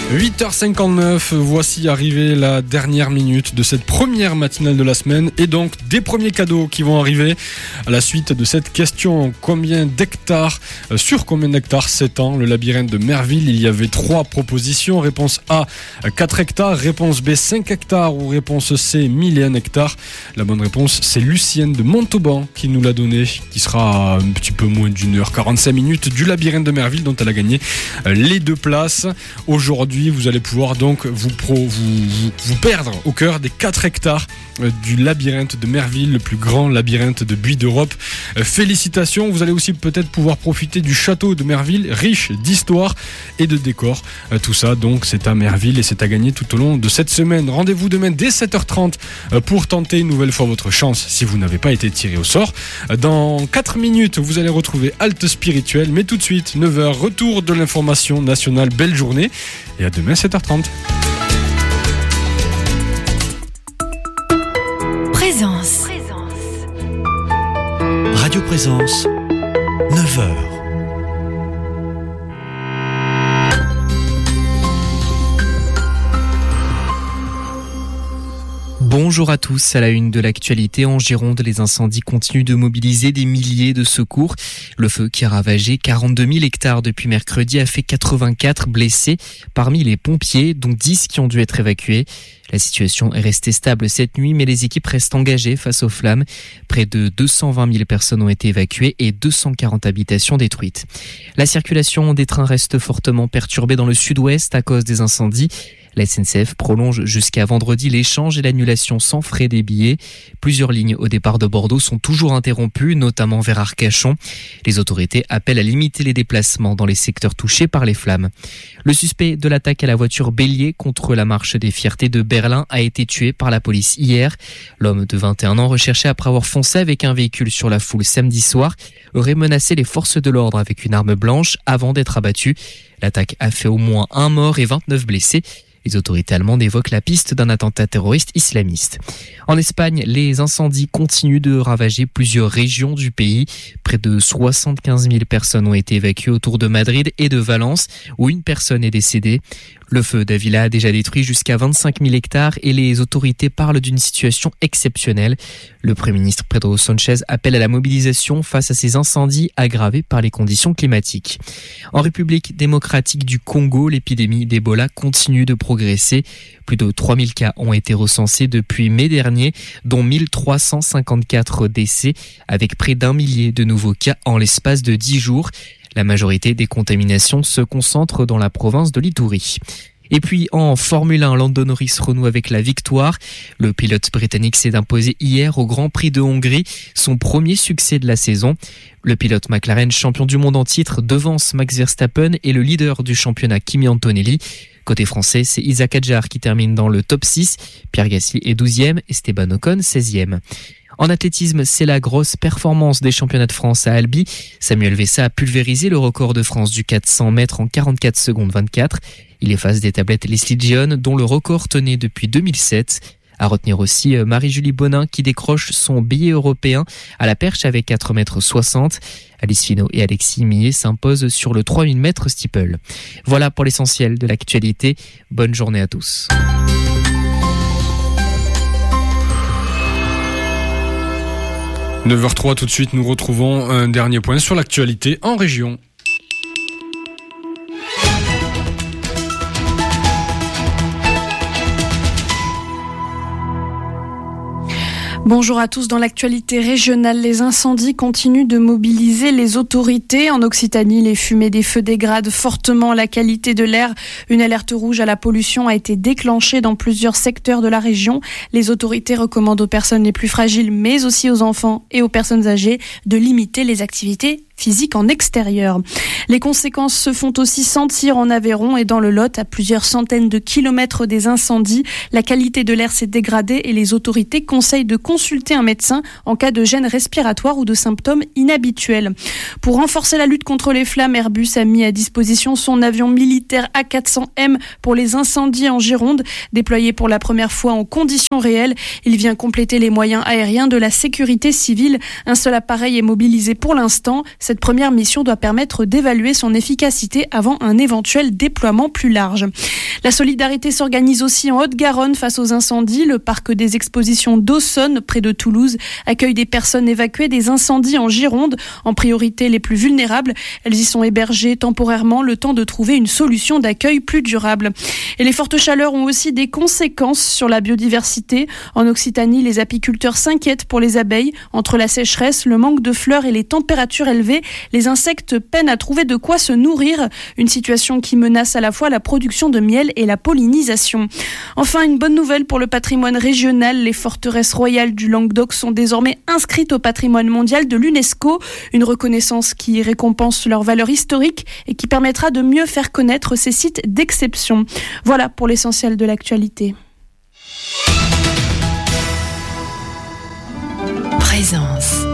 8h59, voici arrivée la dernière minute de cette première matinale de la semaine et donc des premiers cadeaux qui vont arriver à la suite de cette question. Sur combien d'hectares s'étend le labyrinthe de Merville? Il y avait 3 propositions. Réponse A, 4 hectares. Réponse B, 5 hectares. Ou réponse C, 1001 hectares. La bonne réponse, c'est Lucienne de Montauban qui nous l'a donnée, qui sera un petit peu moins d'1h45 minutes du labyrinthe de Merville dont elle a gagné les 2 places. Aujourd'hui, vous allez pouvoir donc vous perdre au cœur des 4 hectares du labyrinthe de Merville, le plus grand labyrinthe de buis d'Europe. Félicitations, vous allez aussi peut-être pouvoir profiter du château de Merville, riche d'histoire et de décors. Tout ça donc c'est à Merville et c'est à gagner tout au long de cette semaine. Rendez-vous demain dès 7h30 pour tenter une nouvelle fois votre chance si vous n'avez pas été tiré au sort. Dans 4 minutes, vous allez retrouver Halte Spirituelle, mais tout de suite, 9h, retour de l'information nationale. Belle journée et à demain 7h30. Présence. Radio Présence, 9h. Bonjour à tous, à la une de l'actualité en Gironde, les incendies continuent de mobiliser des milliers de secours. Le feu qui a ravagé 42 000 hectares depuis mercredi a fait 84 blessés parmi les pompiers, dont 10 qui ont dû être évacués. La situation est restée stable cette nuit, mais les équipes restent engagées face aux flammes. Près de 220 000 personnes ont été évacuées et 240 habitations détruites. La circulation des trains reste fortement perturbée dans le sud-ouest à cause des incendies. La SNCF prolonge jusqu'à vendredi l'échange et l'annulation sans frais des billets. Plusieurs lignes au départ de Bordeaux sont toujours interrompues, notamment vers Arcachon. Les autorités appellent à limiter les déplacements dans les secteurs touchés par les flammes. Le suspect de l'attaque à la voiture bélier contre la marche des fiertés de Berlin a été tué par la police hier. L'homme de 21 ans, recherché après avoir foncé avec un véhicule sur la foule samedi soir, aurait menacé les forces de l'ordre avec une arme blanche avant d'être abattu. L'attaque a fait au moins 1 mort et 29 blessés. Les autorités allemandes évoquent la piste d'un attentat terroriste islamiste. En Espagne, les incendies continuent de ravager plusieurs régions du pays. Près de 75 000 personnes ont été évacuées autour de Madrid et de Valence, où une personne est décédée. Le feu d'Avila a déjà détruit jusqu'à 25 000 hectares et les autorités parlent d'une situation exceptionnelle. Le Premier ministre Pedro Sánchez appelle à la mobilisation face à ces incendies aggravés par les conditions climatiques. En République démocratique du Congo, l'épidémie d'Ebola continue de progresser. Plus de 3000 cas ont été recensés depuis mai dernier, dont 1354 décès, avec près d'1 millier de nouveaux cas en l'espace de 10 jours. La majorité des contaminations se concentre dans la province de l'Ituri. Et puis en Formule 1, Lando Norris renoue avec la victoire. Le pilote britannique s'est imposé hier au Grand Prix de Hongrie, son premier succès de la saison. Le pilote McLaren, champion du monde en titre, devance Max Verstappen et le leader du championnat Kimi Antonelli. Côté français, c'est Isaac Hadjar qui termine dans le top 6, Pierre Gasly est 12e, Esteban Ocon 16e. En athlétisme, c'est la grosse performance des championnats de France à Albi. Samuel Vessa a pulvérisé le record de France du 400 mètres en 44 secondes 24. Il efface des tablettes Leslie Dion, dont le record tenait depuis 2007. À retenir aussi Marie-Julie Bonin qui décroche son billet européen à la perche avec 4,60 m. Alice Finot et Alexis Millet s'imposent sur le 3000 m steeple. Voilà pour l'essentiel de l'actualité. Bonne journée à tous. 9h03, tout de suite, nous retrouvons un dernier point sur l'actualité en région. Bonjour à tous. Dans l'actualité régionale, les incendies continuent de mobiliser les autorités. En Occitanie, les fumées des feux dégradent fortement la qualité de l'air. Une alerte rouge à la pollution a été déclenchée dans plusieurs secteurs de la région. Les autorités recommandent aux personnes les plus fragiles, mais aussi aux enfants et aux personnes âgées, de limiter les activités physique en extérieur. Les conséquences se font aussi sentir en Aveyron et dans le Lot, à plusieurs centaines de kilomètres des incendies. La qualité de l'air s'est dégradée et les autorités conseillent de consulter un médecin en cas de gêne respiratoire ou de symptômes inhabituels. Pour renforcer la lutte contre les flammes, Airbus a mis à disposition son avion militaire A400M pour les incendies en Gironde. Déployé pour la première fois en conditions réelles, il vient compléter les moyens aériens de la sécurité civile. Un seul appareil est mobilisé pour l'instant. Cette première mission doit permettre d'évaluer son efficacité avant un éventuel déploiement plus large. La solidarité s'organise aussi en Haute-Garonne face aux incendies. Le parc des expositions d'Aussonne, près de Toulouse, accueille des personnes évacuées des incendies en Gironde, en priorité les plus vulnérables. Elles y sont hébergées temporairement, le temps de trouver une solution d'accueil plus durable. Et les fortes chaleurs ont aussi des conséquences sur la biodiversité. En Occitanie, les apiculteurs s'inquiètent pour les abeilles. Entre la sécheresse, le manque de fleurs et les températures élevées, les insectes peinent à trouver de quoi se nourrir. Une situation qui menace à la fois la production de miel et la pollinisation. Enfin, une bonne nouvelle pour le patrimoine régional. Les forteresses royales du Languedoc sont désormais inscrites au patrimoine mondial de l'UNESCO. Une reconnaissance qui récompense leur valeur historique et qui permettra de mieux faire connaître ces sites d'exception. Voilà pour l'essentiel de l'actualité. Présence.